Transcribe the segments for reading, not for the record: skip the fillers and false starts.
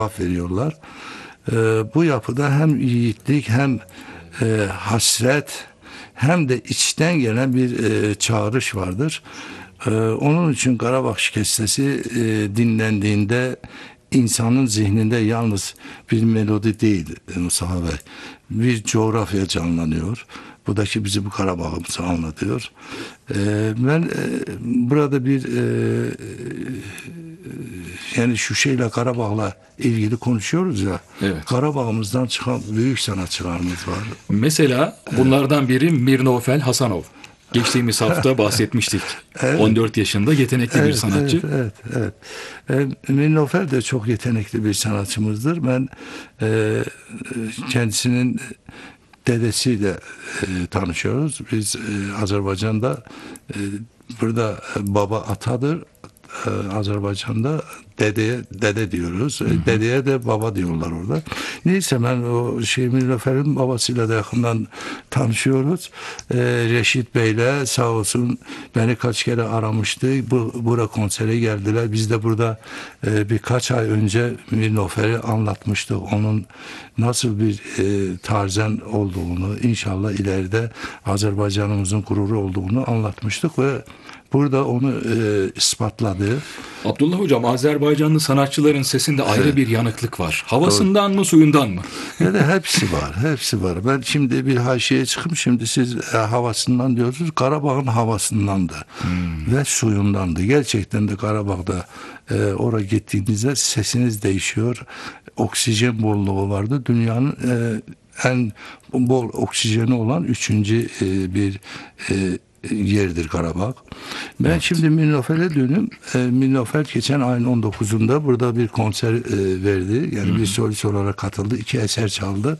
veriyorlar. Bu yapıda hem yiğitlik hem hasret hem de içten gelen bir çağrış vardır. Onun için Karabağ Şikestesi dinlendiğinde insanın zihninde yalnız bir melodi değil Mustafa Bey. Bir coğrafya canlanıyor. Bu da ki bizi bu Karabağ'ımızı anlatıyor. Ben burada bir yani şu şeyle Karabağ'la ilgili konuşuyoruz ya. Evet. Karabağ'ımızdan çıkan büyük sanatçılarımız var. Mesela bunlardan biri Mir Nofel Hasanov. Geçtiğimiz hafta bahsetmiştik. Evet. 14 yaşında yetenekli bir sanatçı. Evet. Mir Nofel de çok yetenekli bir sanatçımızdır. Ben kendisinin dedesiyle tanışıyoruz. Biz Azerbaycan'da burada baba atadır. Azerbaycan'da dede diyoruz. Dedeye de baba diyorlar orada. Neyse ben o Mir Nofel'in babasıyla da yakından tanışıyoruz. Reşit Bey'le sağ olsun beni kaç kere aramıştı. Bura konsere geldiler. Biz de burada birkaç ay önce Mir Nofel'i anlatmıştık. Onun nasıl bir tarzan olduğunu, inşallah ileride Azerbaycan'ımızın gururu olduğunu anlatmıştık ve burada onu ispatladı. Abdullah Hocam, Azerbaycanlı sanatçıların sesinde ayrı bir yanıklık var. Havasından mı, suyundan mı? Ya da hepsi var. Ben şimdi bir haşiye çıkıp şimdi siz havasından diyorsunuz. Karabağ'ın havasındandı ve suyundandı. Gerçekten de Karabağ'da oraya gittiğinizde sesiniz değişiyor. Oksijen bolluğu vardı. Dünyanın en bol oksijeni olan 3. bir yerdir Karabağ. Ben şimdi Mir Nofel'e dönüm. Mir Nofel geçen ayın 19'unda burada bir konser verdi. Yani bir solist olarak katıldı. 2 eser çaldı.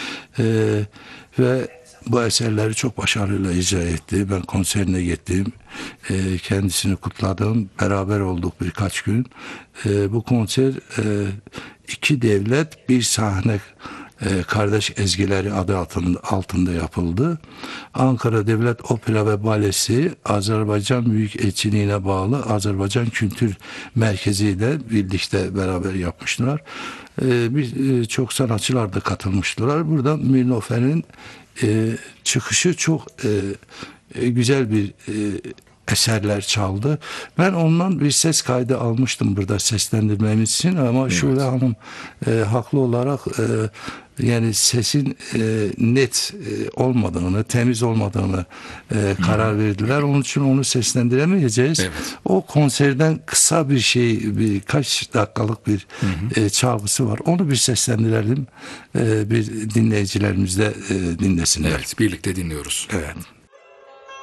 Ve bu eserleri çok başarıyla icra etti. Ben konserine gittim. Kendisini kutladım. Beraber olduk birkaç gün. Bu konser 2 devlet bir sahne Kardeş Ezgileri adı altında yapıldı. Ankara Devlet Opera ve Balesi Azerbaycan Büyükelçiliğine bağlı Azerbaycan Kültür Merkezi ile birlikte beraber yapmışlar. Çok sanatçılar da katılmışlar. Burada Mir Nofel'in çıkışı çok güzel bir eserler çaldı. Ben ondan bir ses kaydı almıştım burada seslendirmemiz için ama evet. Şule Hanım haklı olarak yani sesin net olmadığını, temiz olmadığını karar verdiler. Onun için onu seslendiremeyeceğiz. Evet. O konserden kısa bir şey, birkaç dakikalık bir çalgısı var. Onu bir seslendirelim. Bir dinleyicilerimiz de dinlesinler. Evet, birlikte dinliyoruz. Evet.